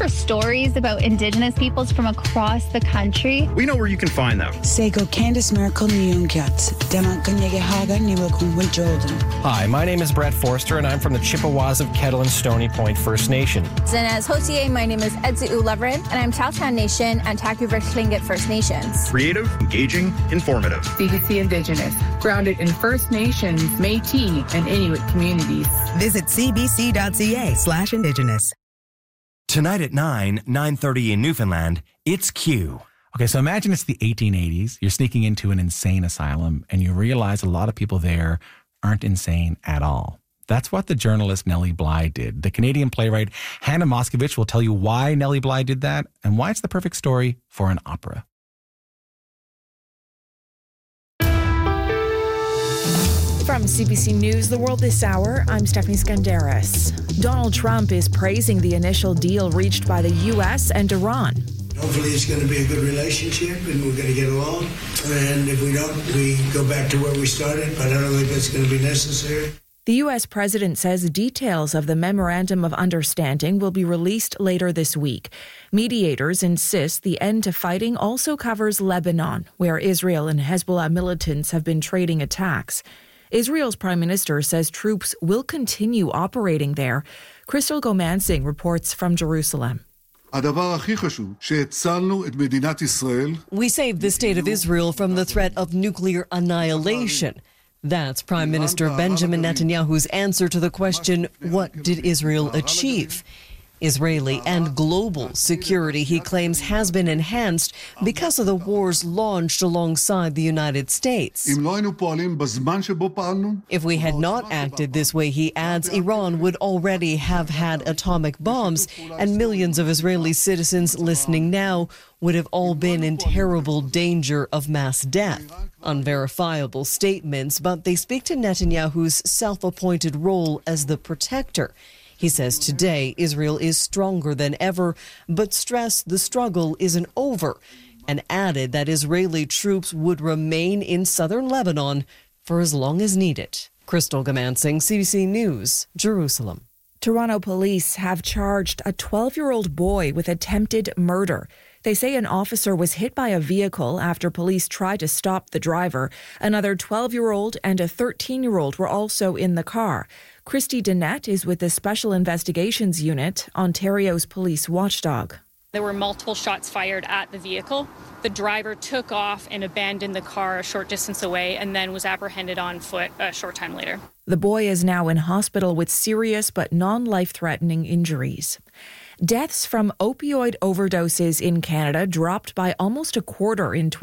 for stories about Indigenous peoples from across the country. We know where you can find them. Sego Candice Miracle Hi, my name is Brett Forster, and I'm from the Chippewas of Kettle and Stony Point First Nation. Zinez Hotier, my name is Edziu Leverin, and I'm Tahltan Nation and Taku-River Tlingit First Nations. Creative, engaging, informative. CBC Indigenous, grounded in First Nations, Métis, and Inuit communities. Visit cbc.ca/Indigenous. Tonight at 9:30 in Newfoundland, it's Q. Okay, so imagine it's the 1880s. You're sneaking into an insane asylum, and you realize a lot of people there aren't insane at all. That's what the journalist Nellie Bly did. The Canadian playwright Hannah Moscovich will tell you why Nellie Bly did that and why it's the perfect story for an opera. From CBC News, The World This Hour, I'm Stephanie Skandaris. Donald Trump is praising the initial deal reached by the U.S. and Iran. Hopefully it's going to be a good relationship and we're going to get along. And if we don't, we go back to where we started, but I don't think that's going to be necessary. The U.S. president says details of the Memorandum of Understanding will be released later this week. Mediators insist the end to fighting also covers Lebanon, where Israel and Hezbollah militants have been trading attacks. Israel's prime minister says troops will continue operating there. Crystal Gomansing reports from Jerusalem. We saved the state of Israel from the threat of nuclear annihilation. That's Prime Minister Benjamin Netanyahu's answer to the question, what did Israel achieve? Israeli and global security, he claims, has been enhanced because of the wars launched alongside the United States. If we had not acted this way, he adds, Iran would already have had atomic bombs, and millions of Israeli citizens listening now would have all been in terrible danger of mass death. Unverifiable statements, but they speak to Netanyahu's self-appointed role as the protector. He says today Israel is stronger than ever, but stressed the struggle isn't over, and added that Israeli troops would remain in southern Lebanon for as long as needed. Crystal Gomansing, CBC News, Jerusalem. Toronto police have charged a 12-year-old boy with attempted murder. They say an officer was hit by a vehicle after police tried to stop the driver. Another 12-year-old and a 13-year-old were also in the car. Christy Dennett is with the Special Investigations Unit, Ontario's police watchdog. There were multiple shots fired at the vehicle. The driver took off and abandoned the car a short distance away and then was apprehended on foot a short time later. The boy is now in hospital with serious but non-life-threatening injuries. Deaths from opioid overdoses in Canada dropped by almost a quarter in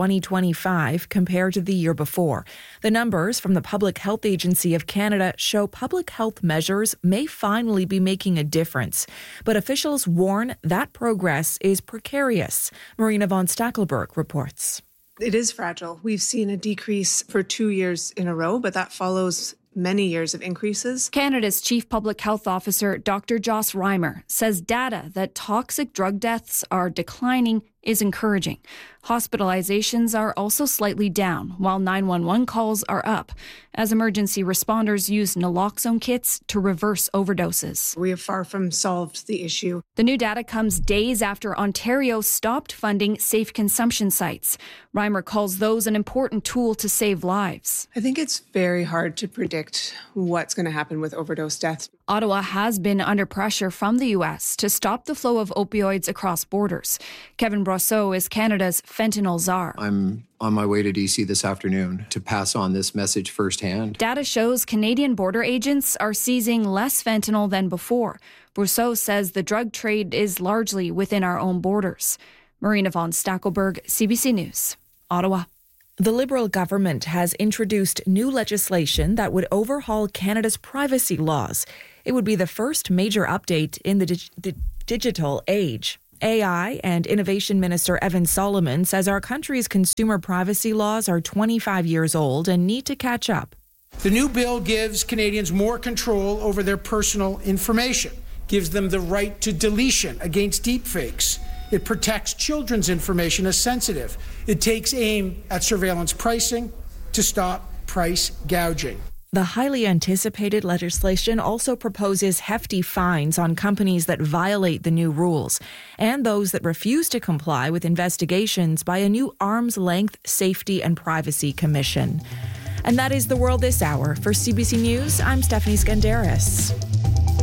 2025 compared to the year before. The numbers from the Public Health Agency of Canada show public health measures may finally be making a difference. But officials warn that progress is precarious. Marina von Stackelberg reports. It is fragile. We've seen a decrease for 2 years in a row, but that follows many years of increases. Canada's Chief Public Health Officer, Dr. Joss Reimer, says data that toxic drug deaths are declining is encouraging. Hospitalizations are also slightly down, while 911 calls are up, as emergency responders use naloxone kits to reverse overdoses. We have far from solved the issue. The new data comes days after Ontario stopped funding safe consumption sites. Reimer calls those an important tool to save lives. I think it's very hard to predict what's going to happen with overdose deaths. Ottawa has been under pressure from the U.S. to stop the flow of opioids across borders. Kevin Brosseau is Canada's fentanyl czar. I'm on my way to D.C. this afternoon to pass on this message firsthand. Data shows Canadian border agents are seizing less fentanyl than before. Brosseau says the drug trade is largely within our own borders. Marina von Stackelberg, CBC News, Ottawa. The Liberal government has introduced new legislation that would overhaul Canada's privacy laws. It would be the first major update in the digital age. AI and Innovation Minister Evan Solomon says our country's consumer privacy laws are 25 years old and need to catch up. The new bill gives Canadians more control over their personal information, gives them the right to deletion against deepfakes. It protects children's information as sensitive. It takes aim at surveillance pricing to stop price gouging. The highly anticipated legislation also proposes hefty fines on companies that violate the new rules and those that refuse to comply with investigations by a new arm's length safety and privacy commission. And that is The World This Hour. For CBC News, I'm Stephanie Skandaris.